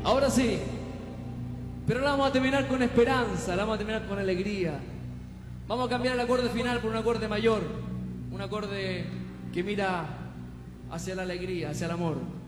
Ahora sí. Pero la vamos a terminar con esperanza, la vamos a terminar con alegría. Vamos a cambiar el acorde final por un acorde mayor. Un acorde que mira hacia la alegría, hacia el amor.